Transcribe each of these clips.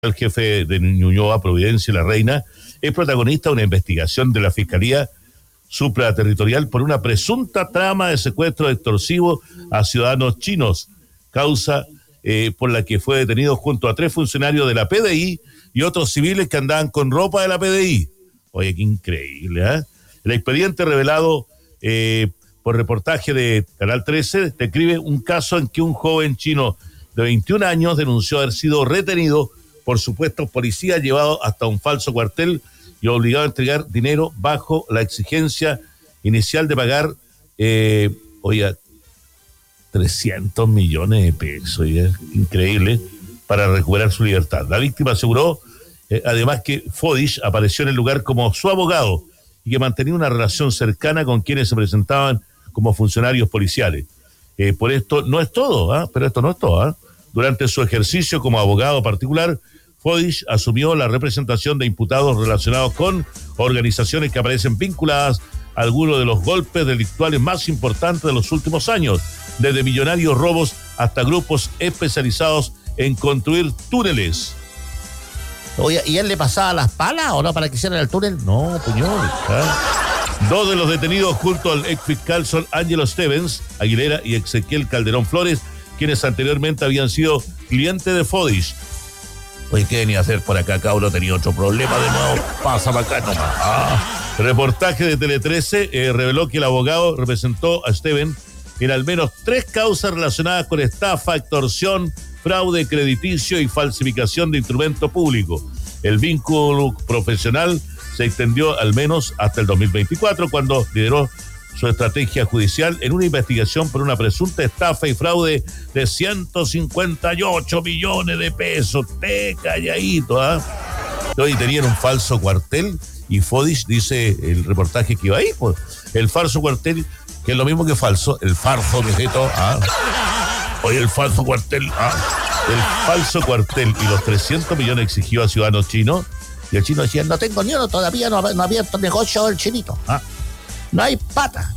el jefe de Ñuñoa, Providencia y La Reina, es protagonista de una investigación de la Fiscalía Supraterritorial por una presunta trama de secuestro extorsivo a ciudadanos chinos, causa por la que fue detenido junto a 3 funcionarios de la PDI y otros civiles que andaban con ropa de la PDI. Oye, qué increíble, ¿eh? El expediente revelado por reportaje de Canal 13 describe un caso en que un joven chino de 21 años denunció haber sido retenido por supuestos policías, llevado hasta un falso cuartel y obligado a entregar dinero bajo la exigencia inicial de pagar, 300 millones de pesos, increíble, para recuperar su libertad. La víctima aseguró, además, que Fodich apareció en el lugar como su abogado y que mantenía una relación cercana con quienes se presentaban como funcionarios policiales. Por esto no es todo, pero esto no es todo. Durante su ejercicio como abogado particular, Fodich asumió la representación de imputados relacionados con organizaciones que aparecen vinculadas a algunos de los golpes delictuales más importantes de los últimos años, desde millonarios robos hasta grupos especializados en construir túneles. Oye, ¿y él le pasaba las palas o no para que hicieran el túnel? No, puñol. 2 de los detenidos junto al ex fiscal son Ángelo Stevens Aguilera y Ezequiel Calderón Flores, quienes anteriormente habían sido clientes de Fodich. Oye, ¿qué venía a hacer por acá? Cabro, tenía otro problema de nuevo. Pasa para acá nomás. Reportaje de Tele 13 reveló que el abogado representó a Steven en al menos 3 causas relacionadas con estafa, extorsión, fraude crediticio y falsificación de instrumento público. El vínculo profesional se extendió al menos hasta el 2024, cuando lideró su estrategia judicial en una investigación por una presunta estafa y fraude de 158 millones de pesos. Te calladito, Hoy tenían un falso cuartel y Fodich dice el reportaje que iba ahí, pues, el falso cuartel, que es lo mismo que falso, el farso, mijito, Oye, el falso cuartel, el falso cuartel y los 300 millones exigidos a ciudadanos chinos, y el chino decía, no tengo ni uno, todavía no ha abierto negocio el chinito, No hay plata.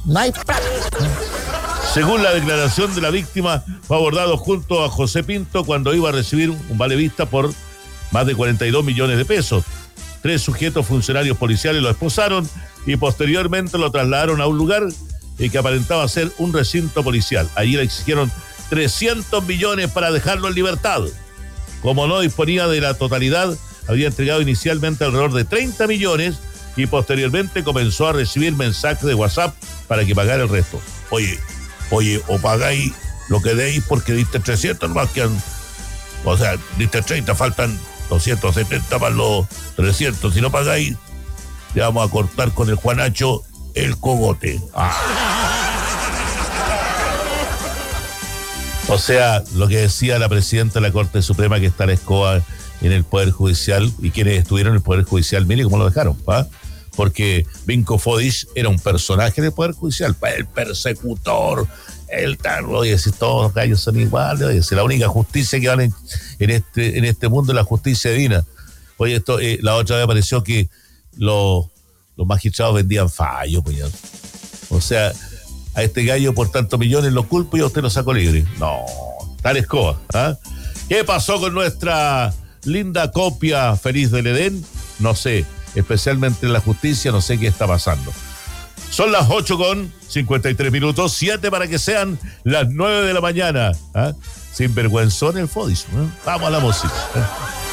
Según la declaración de la víctima, fue abordado junto a José Pinto cuando iba a recibir un vale vista por más de 42 millones de pesos. 3 sujetos funcionarios policiales lo esposaron y posteriormente lo trasladaron a un lugar que aparentaba ser un recinto policial. Allí le exigieron 300 millones para dejarlo en libertad. Como no disponía de la totalidad, había entregado inicialmente alrededor de 30 millones y posteriormente comenzó a recibir mensajes de WhatsApp para que pagara el resto. Oye, o pagáis lo que deis porque diste 300 más que o sea, diste 30, faltan 270 más los 300. Si no pagáis, le vamos a cortar con el Juanacho el cogote. O sea, lo que decía la presidenta de la Corte Suprema, que está la escoba en el Poder Judicial, y quienes estuvieron en el Poder Judicial, mire cómo lo dejaron, porque Vinko Fodich era un personaje del Poder Judicial, el persecutor, el tal, oye, si todos los gallos son iguales, oye, si la única justicia que vale en este mundo es la justicia divina. Oye, esto, la otra vez apareció que los magistrados vendían fallos, pues. O sea, a este gallo por tantos millones lo culpo y a usted lo saco libre. No, tal escoba. ¿Qué pasó con nuestra linda copia feliz del Edén? No sé, especialmente en la justicia, no sé qué está pasando. Son las 8:53, 7 para que sean las 9 de la mañana. Sinvergüenzón el Fodich, ¿no? Vamos a la música.